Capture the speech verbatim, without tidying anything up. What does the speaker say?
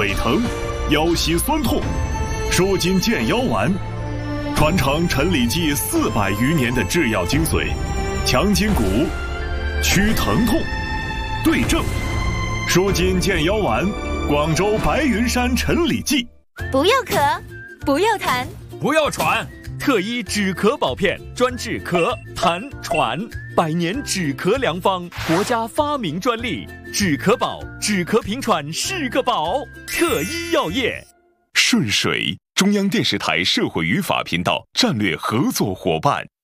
腿疼、腰膝酸痛，舒筋健腰丸，传承陈李济四百余年的制药精髓，强筋骨，祛疼痛，对症，舒筋健腰丸，广州白云山陈李济。 不要咳，不要痰， 不要喘，特医止咳保片，专治咳、痰、喘，百年止咳良方，国家发明专利，止咳宝，止咳平喘是个宝。特医药业。 顺水，中央电视台社会与法频道战略合作伙伴。